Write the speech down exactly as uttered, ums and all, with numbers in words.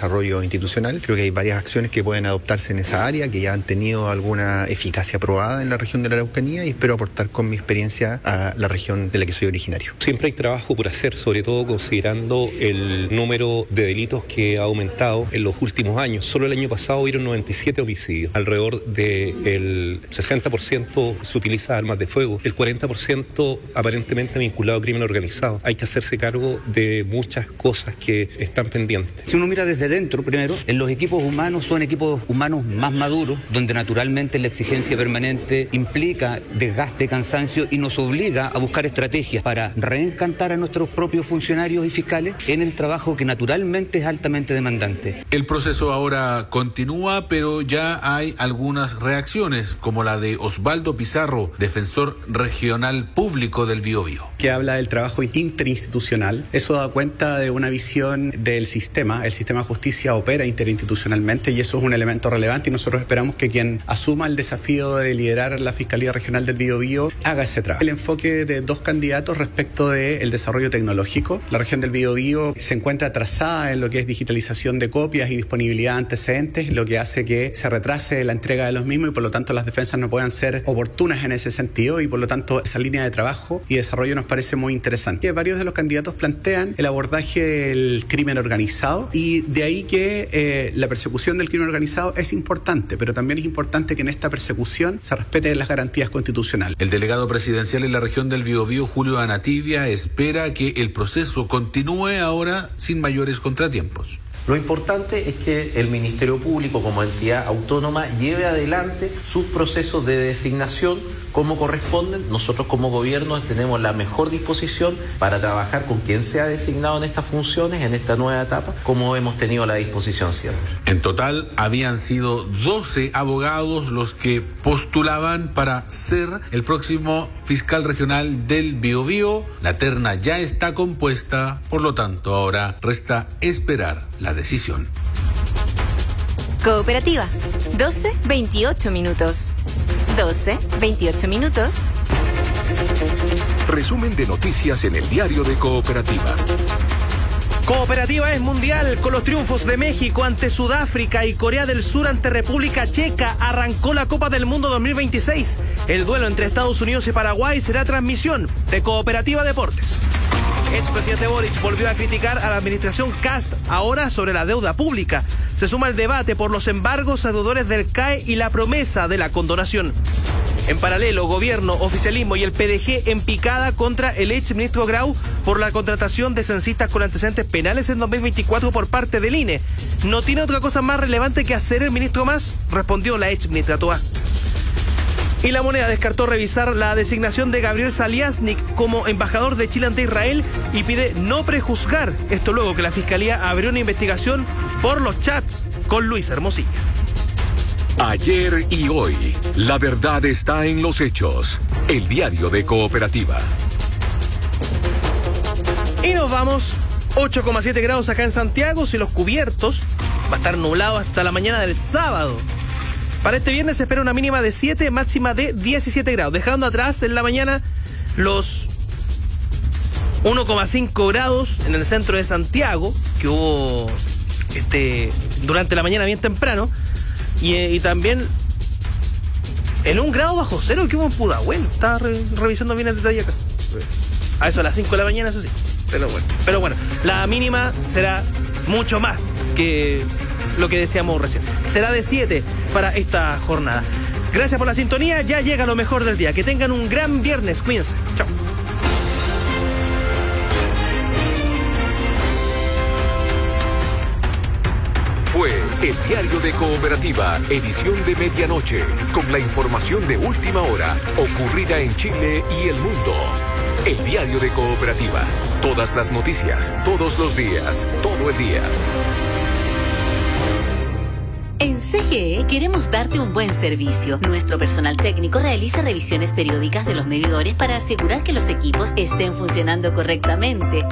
desarrollo institucional. Creo que hay varias acciones que pueden adoptarse en esa área, que ya han tenido alguna eficacia probada en la región de la Araucanía, y espero aportar con mi experiencia a la región de la que soy originario. Siempre hay trabajo por hacer, sobre todo considerando el número de delitos que ha aumentado en los últimos años. Solo el año pasado hubieron noventa y siete homicidios. Alrededor del sesenta por ciento se utiliza armas de fuego, el cuarenta por ciento aparentemente vinculado a crimen organizado. Hay que hacerse cargo de muchas cosas que están pendientes. Si uno mira desde dentro, primero, en los equipos humanos son equipos humanos más maduros, donde naturalmente la exigencia permanente implica desgaste, cansancio y nos obliga a buscar estrategias para reencantar a nuestros propios funcionarios y fiscales en el trabajo que naturalmente es altamente demandante. El proceso ahora continúa, pero ya hay algunas reacciones, como la de Osvaldo Pizarro, defensor regional público del Biobío. Que habla del trabajo interinstitucional. Eso da cuenta de una visión del sistema. El sistema de justicia opera interinstitucionalmente y eso es un elemento relevante, y nosotros esperamos que quien asuma el desafío de liderar la Fiscalía Regional del Biobío haga ese trabajo. El enfoque de dos candidatos respecto del desarrollo tecnológico. La región del Biobío se encuentra atrasada en lo que es digitalización de copias y disponibilidad de antecedentes, lo que hace que se retrase la entrega de los mismos y por lo tanto las defensas no puedan ser oportunas en ese sentido, y por lo tanto esa línea de trabajo y desarrollo nos parece muy interesante. Varios de los candidatos plantean el abordaje del crimen organizado, y de ahí que eh, la persecución del crimen organizado es importante, pero también es importante que en esta persecución se respeten las garantías constitucionales. El delegado presidencial en la región del Biobío, Julio Anativia, espera que el proceso continúe ahora sin mayores contratiempos. Lo importante es que el Ministerio Público, como entidad autónoma, lleve adelante sus procesos de designación como corresponden. Nosotros como gobierno tenemos la mejor disposición para trabajar con quien sea designado en estas funciones, en esta nueva etapa, como hemos tenido la disposición siempre. En total habían sido doce abogados los que postulaban para ser el próximo fiscal regional del Biobío. La terna ya está compuesta, por lo tanto ahora resta esperar la decisión. Cooperativa, doce veintiocho minutos. doce veintiocho minutos. Resumen de noticias en el diario de Cooperativa. Cooperativa es mundial con los triunfos de México ante Sudáfrica y Corea del Sur ante República Checa. Arrancó la Copa del Mundo dos mil veintiséis. El duelo entre Estados Unidos y Paraguay será transmisión de Cooperativa Deportes. Expresidente Boric volvió a criticar a la administración Kast, ahora sobre la deuda pública. Se suma el debate por los embargos a deudores del C A E y la promesa de la condonación. En paralelo, gobierno, oficialismo y el P D G en picada contra el exministro Grau por la contratación de censistas con antecedentes penales en dos mil veinticuatro por parte del I N E. ¿No tiene otra cosa más relevante que hacer el ministro más?, respondió la exministra Toá. Y La Moneda descartó revisar la designación de Gabriel Saliasnik como embajador de Chile ante Israel y pide no prejuzgar. Esto luego que la Fiscalía abrió una investigación por los chats con Luis Hermosilla. Ayer y hoy, la verdad está en los hechos. El diario de Cooperativa. Y nos vamos. ocho coma siete grados acá en Santiago, cielos cubiertos. Va a estar nublado hasta la mañana del sábado. Para este viernes se espera una mínima de siete, máxima de diecisiete grados, dejando atrás en la mañana los uno coma cinco grados en el centro de Santiago, que hubo este durante la mañana bien temprano, y, y también en un grado bajo cero que hubo en Pudahuel. Estaba re, revisando bien el detalle acá. A eso a las cinco de la mañana, eso sí. Pero bueno, pero bueno, la mínima será mucho más que lo que decíamos recién. Será de siete para esta jornada. Gracias por la sintonía. Ya llega lo mejor del día. Que tengan un gran viernes. Cuídense. Chao. Fue el diario de Cooperativa, edición de medianoche, con la información de última hora ocurrida en Chile y el mundo. El diario de Cooperativa. Todas las noticias, todos los días, todo el día. En C G E queremos darte un buen servicio. Nuestro personal técnico realiza revisiones periódicas de los medidores para asegurar que los equipos estén funcionando correctamente.